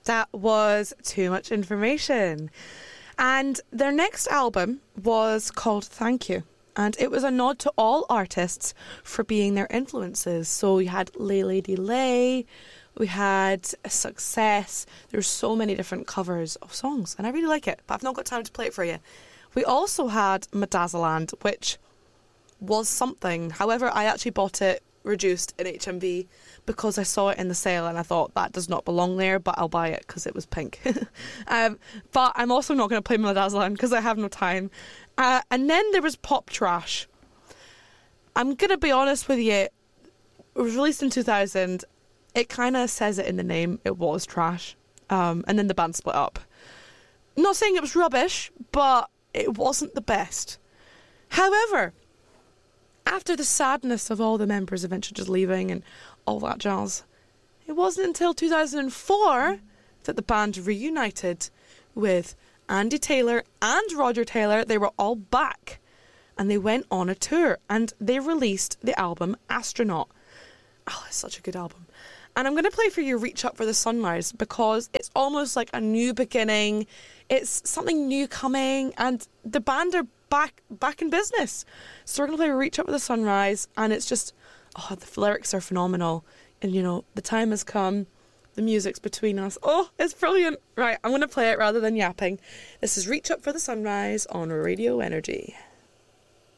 That was Too Much Information. And their next album was called Thank You. And it was a nod to all artists for being their influences. So we had Lay Lady Lay, we had Success. There's so many different covers of songs, and I really like it, but I've not got time to play it for you. We also had Madazaland, which was something. However, I actually bought it reduced in HMV because I saw it in the sale and I thought that does not belong there, but I'll buy it because it was pink. But I'm also not going to play Madazaland because I have no time. And then there was Pop Trash. I'm going to be honest with you, it was released in 2000. It kind of says it in the name, it was trash. And then the band split up. Not saying it was rubbish, but it wasn't the best. However, after the sadness of all the members eventually just leaving and all that jazz, it wasn't until 2004 that the band reunited with Andy Taylor and Roger Taylor. They were all back and they went on a tour and they released the album Astronaut. Oh, it's such a good album. And I'm going to play for you Reach Up for the Sunrise because it's almost like a new beginning. It's something new coming and the band are back in business. So we're going to play Reach Up for the Sunrise and it's just, oh, the lyrics are phenomenal. And, you know, the time has come. The music's between us. Oh, it's brilliant. Right, I'm going to play it rather than yapping. This is Reach Up for the Sunrise on Radio Energy.